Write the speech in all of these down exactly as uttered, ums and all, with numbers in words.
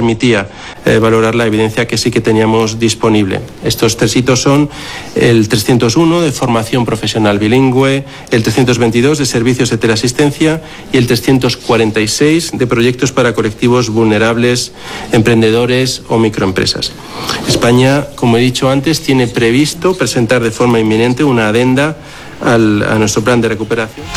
permitía eh, valorar la evidencia que sí que teníamos disponible. Estos tres hitos son el trescientos uno de formación profesional bilingüe, el trescientos veintidós de servicios de teleasistencia y el trescientos cuarenta y seis de proyectos para colectivos vulnerables, emprendedores o microempresas. España, como he dicho antes, tiene previsto presentar de forma inminente una adenda al, a nuestro plan de recuperación.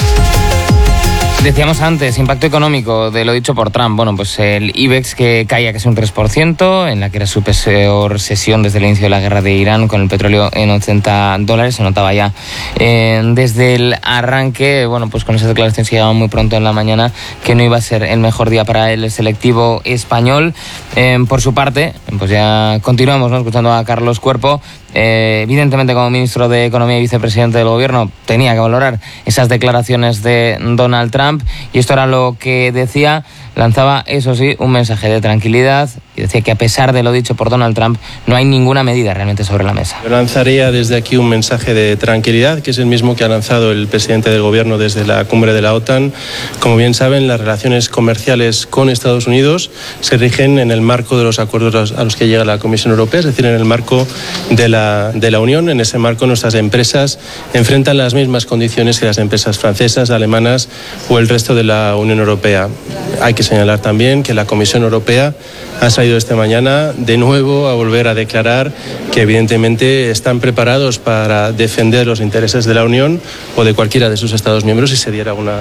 Decíamos antes, impacto económico de lo dicho por Trump. Bueno, pues el IBEX que caía casi un tres por ciento, en la que era su peor sesión desde el inicio de la guerra de Irán, con el petróleo en ochenta dólares. Se notaba ya eh, desde el arranque, bueno, pues con esas declaraciones que llegaban muy pronto en la mañana, que no iba a ser el mejor día para el selectivo español. Eh, por su parte, pues ya continuamos, ¿no?, escuchando a Carlos Cuerpo. Eh, evidentemente, como ministro de Economía y vicepresidente del Gobierno, tenía que valorar esas declaraciones de Donald Trump, y esto era lo que decía. Lanzaba, eso sí, un mensaje de tranquilidad y decía que a pesar de lo dicho por Donald Trump, no hay ninguna medida realmente sobre la mesa. Yo lanzaría desde aquí un mensaje de tranquilidad, que es el mismo que ha lanzado el presidente del Gobierno desde la cumbre de la OTAN. Como bien saben, las relaciones comerciales con Estados Unidos se rigen en el marco de los acuerdos a los que llega la Comisión Europea, es decir, en el marco de la, de la Unión. En ese marco, nuestras empresas enfrentan las mismas condiciones que las empresas francesas, alemanas o el resto de la Unión Europea. Hay que señalar también que la Comisión Europea ha salido esta mañana de nuevo a volver a declarar que evidentemente están preparados para defender los intereses de la Unión o de cualquiera de sus Estados miembros si se diera una...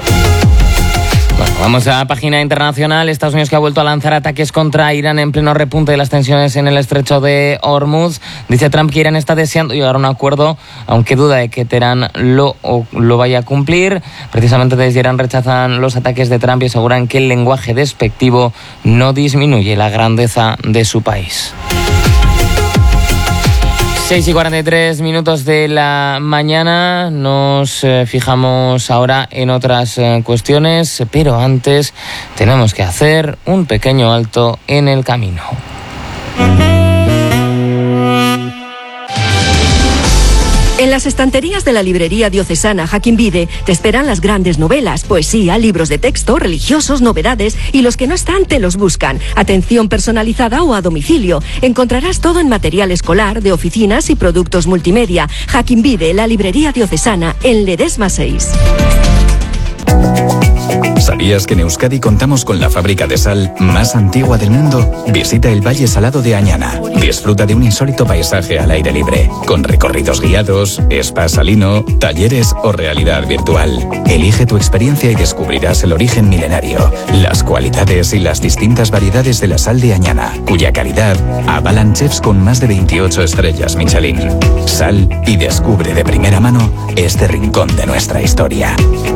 Bueno, vamos a la página internacional. Estados Unidos, que ha vuelto a lanzar ataques contra Irán en pleno repunte de las tensiones en el estrecho de Hormuz. Dice Trump que Irán está deseando llegar a un acuerdo, aunque duda de que Teherán lo, lo vaya a cumplir. Precisamente desde Irán rechazan los ataques de Trump y aseguran que el lenguaje despectivo no disminuye la grandeza de su país. seis y cuarenta y tres minutos de la mañana. Nos eh, fijamos ahora en otras eh, cuestiones, pero antes tenemos que hacer un pequeño alto en el camino. En las estanterías de la librería diocesana Joaquín Vide te esperan las grandes novelas, poesía, libros de texto, religiosos, novedades, y los que no están te los buscan. Atención personalizada o a domicilio. Encontrarás todo en material escolar, de oficinas y productos multimedia. Joaquín Vide, la librería diocesana, en Ledesma seis. ¿Sabías que en Euskadi contamos con la fábrica de sal más antigua del mundo? Visita el Valle Salado de Añana. Disfruta de un insólito paisaje al aire libre, con recorridos guiados, spa salino, talleres o realidad virtual. Elige tu experiencia y descubrirás el origen milenario, las cualidades y las distintas variedades de la sal de Añana, cuya calidad avalan chefs con más de veintiocho estrellas Michelin. Sal y descubre de primera mano este rincón de nuestra historia.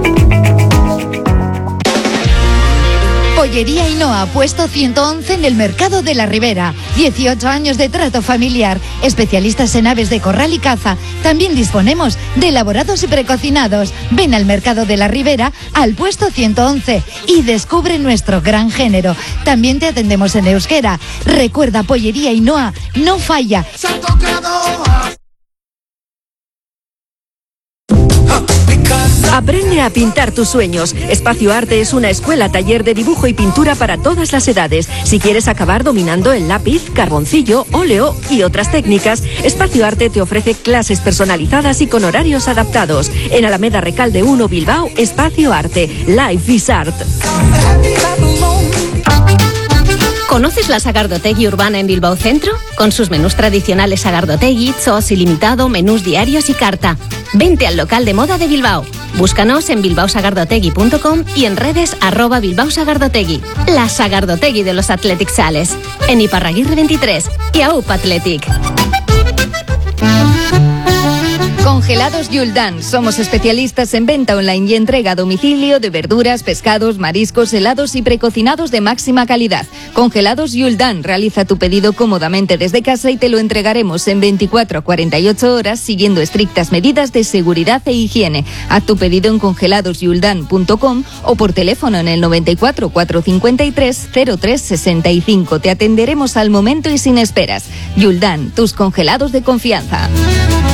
Pollería Ainhoa, puesto ciento once en el Mercado de la Ribera. dieciocho años de trato familiar. Especialistas en aves de corral y caza. También disponemos de elaborados y precocinados. Ven al Mercado de la Ribera, al puesto ciento once, y descubre nuestro gran género. También te atendemos en euskera. Recuerda, Pollería Ainhoa no falla. Aprende a pintar tus sueños. Espacio Arte es una escuela taller de dibujo y pintura para todas las edades. Si quieres acabar dominando el lápiz, carboncillo, óleo y otras técnicas, Espacio Arte te ofrece clases personalizadas y con horarios adaptados. En Alameda Recalde uno, Bilbao, Espacio Arte. Life is Art. ¿Conoces la Sagardotegui Urbana en Bilbao Centro? Con sus menús tradicionales Sagardotegui, sos ilimitado, menús diarios y carta. Vente al local de moda de Bilbao. Búscanos en bilbao sagardotegui punto com y en redes arroba Bilbao Sagardotegui. La Sagardotegui de los Athletic Sales. En Iparraguirre veintitrés y A U P Athletic. Congelados Yuldan. Somos especialistas en venta online y entrega a domicilio de verduras, pescados, mariscos, helados y precocinados de máxima calidad. Congelados Yuldan. Realiza tu pedido cómodamente desde casa y te lo entregaremos en veinticuatro a cuarenta y ocho horas siguiendo estrictas medidas de seguridad e higiene. Haz tu pedido en congelados yuldan punto com o por teléfono en el noventa y cuatro, cuatrocientos cincuenta y tres, cero tres sesenta y cinco. Te atenderemos al momento y sin esperas. Yuldan, tus congelados de confianza.